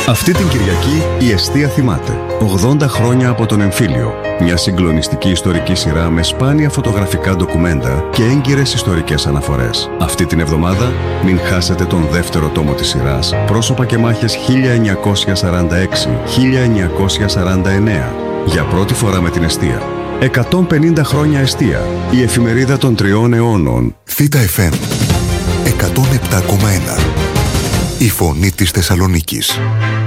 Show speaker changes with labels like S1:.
S1: Αυτή την Κυριακή η Εστία θυμάται 80 χρόνια από τον εμφύλιο. Μια συγκλονιστική ιστορική σειρά με σπάνια φωτογραφικά ντοκουμέντα και έγκυρες ιστορικές αναφορές. Αυτή την εβδομάδα μην χάσετε τον δεύτερο τόμο της σειράς «Πρόσωπα και μάχες 1946-1949». Για πρώτη φορά με την Εστία. 150 χρόνια Εστία. Η εφημερίδα των 3 αιώνων.
S2: Θήτα FM 107,1. Η φωνή της Θεσσαλονίκης.